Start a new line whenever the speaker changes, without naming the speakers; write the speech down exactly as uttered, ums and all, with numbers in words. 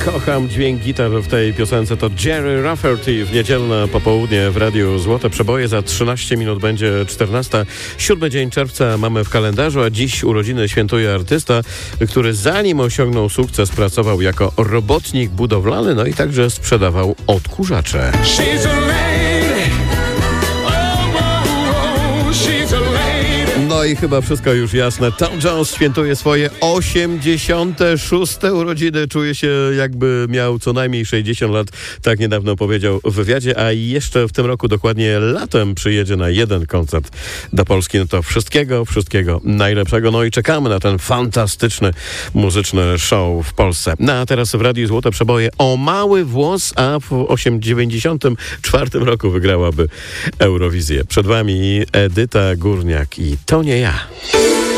kocham dźwięk gitar w tej piosence. To Jerry Rafferty w niedzielne popołudnie w Radiu Złote Przeboje. Za trzynaście minut będzie czternasta. Siódmy dzień czerwca mamy w kalendarzu, a dziś urodziny świętuje artysta, który zanim osiągnął sukces, pracował jako robotnik budowlany, no i także sprzedawał odkurzacze. No i chyba wszystko już jasne. Tom Jones świętuje swoje osiemdziesiąte szóste urodziny. Czuje się, jakby miał co najmniej sześćdziesiąt lat. Tak niedawno powiedział w wywiadzie, a jeszcze w tym roku, dokładnie latem, przyjedzie na jeden koncert do Polski. No to wszystkiego, wszystkiego najlepszego. No i czekamy na ten fantastyczny muzyczny show w Polsce. No a teraz w Radiu Złote Przeboje o mały włos, a w dziewięćdziesiątym czwartym roku wygrałaby Eurowizję. Przed wami Edyta Górniak i To nie ja.